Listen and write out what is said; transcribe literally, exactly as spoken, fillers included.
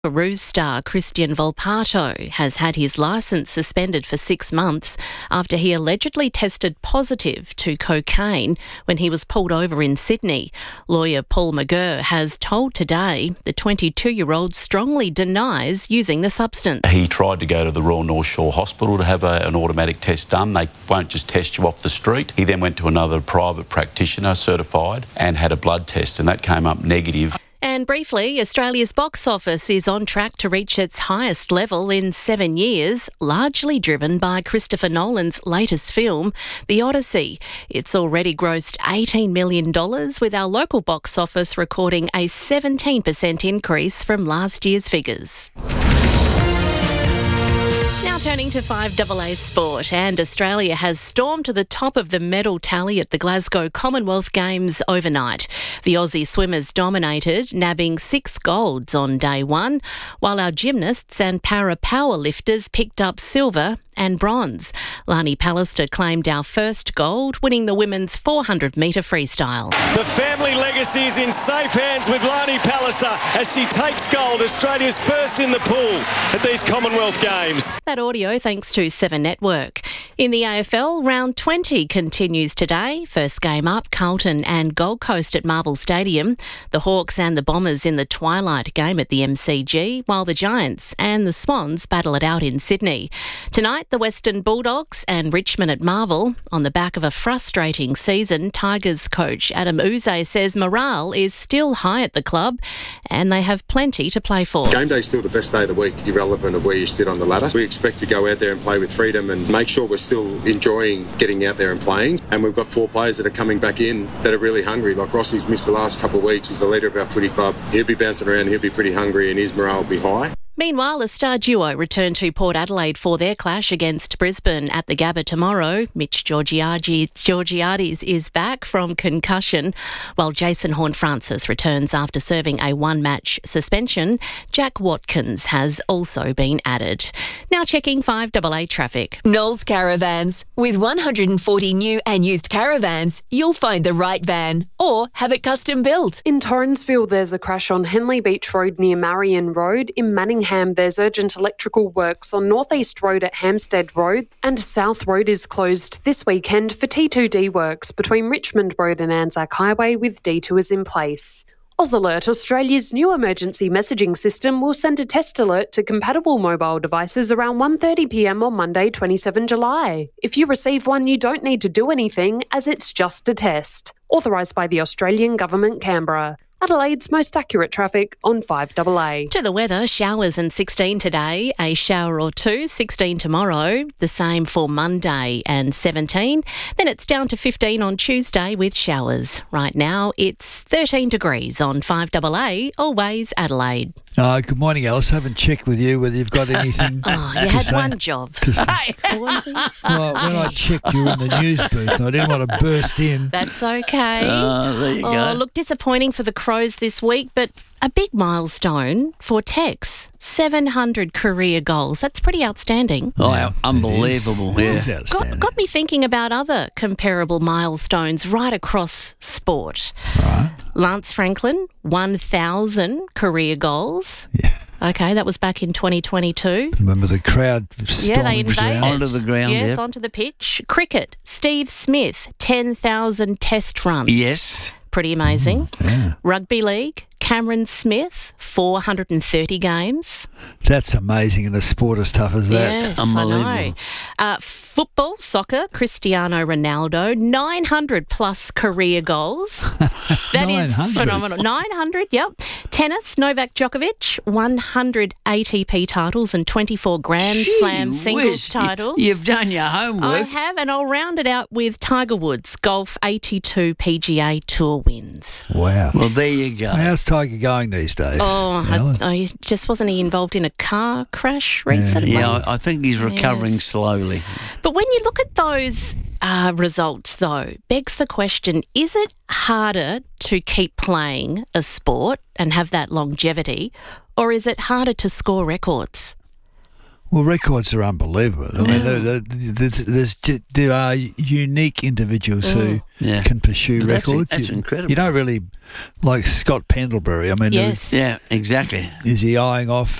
Socceroos star Christian Volpato has had his licence suspended for six months after he allegedly tested positive to cocaine when he was pulled over in Sydney. Lawyer Paul McGurr has told Today the twenty-two-year-old strongly denies using the substance. He tried to go to the Royal North Shore Hospital to have a, an automatic test done. They won't just test you off the street. He then went to another private practitioner, certified, and had a blood test, and that came up negative. And briefly, Australia's box office is on track to reach its highest level in seven years, largely driven by Christopher Nolan's latest film, The Odyssey. It's already grossed eighteen million dollars, with our local box office recording a seventeen percent increase from last year's figures. Now turning to five A A sport, and Australia has stormed to the top of the medal tally at the Glasgow Commonwealth Games overnight. The Aussie swimmers dominated, nabbing six golds on day one, while our gymnasts and para-powerlifters picked up silver and bronze. Lani Pallister claimed our first gold, winning the women's four hundred metre freestyle. The family legacy is in safe hands with Lani Pallister as she takes gold, Australia's first in the pool at these Commonwealth Games. That audio thanks to Seven Network. In the A F L, round twenty continues today. First game up, Carlton and Gold Coast at Marvel Stadium. The Hawks and the Bombers in the twilight game at the M C G, while the Giants and the Swans battle it out in Sydney. Tonight, the Western Bulldogs and Richmond at Marvel. On the back of a frustrating season, Tigers coach Adam Uze says morale is still high at the club and they have plenty to play for. Game day is still the best day of the week, irrelevant of where you sit on the ladder. We expect to go out there and play with freedom and make sure we're still enjoying getting out there and playing. And we've got four players that are coming back in that are really hungry. Like Rossi's missed the last couple of weeks. He's the leader of our footy club. He'll be bouncing around, he'll be pretty hungry and his morale will be high. Meanwhile, a star duo return to Port Adelaide for their clash against Brisbane at the Gabba tomorrow. Mitch Georgiades, Georgiades is back from concussion, while Jason Horne-Francis returns after serving a one-match suspension. Jack Watkins has also been added. Now checking five A A traffic. Knowles Caravans. With one hundred forty new and used caravans, you'll find the right van or have it custom built. In Torrensville, there's a crash on Henley Beach Road near Marion Road. In Manningham, there's urgent electrical works on North East Road at Hampstead Road, and South Road is closed this weekend for T two D works between Richmond Road and Anzac Highway, with detours in place. AusAlert, Australia's new emergency messaging system, will send a test alert to compatible mobile devices around one thirty p m on Monday, the twenty-seventh of July. If you receive one, you don't need to do anything, as it's just a test. Authorised by the Australian Government, Canberra. Adelaide's most accurate traffic on five A A. To the weather, showers and sixteen today, a shower or two, sixteen tomorrow, the same for Monday and seventeen. Then it's down to fifteen on Tuesday with showers. Right now it's thirteen degrees on five A A, always Adelaide. Uh, good morning, Alice. I haven't checked with you whether you've got anything Oh, you to had say. one job. To say. Was it? Well, when I checked you in the news booth, I didn't want to burst in. That's okay. Oh, there you oh, go. Look, disappointing for the Crows this week, but a big milestone for Tex. seven hundred career goals. That's pretty outstanding. Oh, Yeah, unbelievable. It is Yeah. outstanding. Got, got me thinking about other comparable milestones right across sport. Right. Lance Franklin, one thousand career goals. Yeah. Okay, that was back in twenty twenty-two. Remember the crowd Yeah, they storming invaded. throughout? Onto the ground, Yes, yep. onto the pitch. Cricket, Steve Smith, ten thousand test runs. Yes. Pretty amazing. Yeah. Rugby league, Cameron Smith, four hundred thirty games. That's amazing, and the sport as tough as that. Yes, Unbelievable. I know. Uh, football, soccer, Cristiano Ronaldo, nine hundred plus career goals. That is nine hundred? phenomenal. nine hundred, yep. Tennis, Novak Djokovic, one hundred A T P titles and twenty-four Grand Gee Slam singles whiz. titles. You- You've done your I homework. have, and I'll round it out with Tiger Woods, golf, eighty-two P G A Tour wins. Wow. Well, there you go. How's Tiger going these days? Oh, Alan? I, I just wasn't he involved in a car crash recently? Yeah, I I think he's recovering Yes. slowly. But when you look at those uh, results, though, begs the question, is it harder to keep playing a sport and have that longevity, or is it harder to score records? Well, records are unbelievable. I mean, there, there, there's, there's, there are unique individuals mm. who yeah. can pursue that's records. A, that's you, incredible. You don't really, like Scott Pendlebury. I mean, yes. yeah, exactly. Is he eyeing off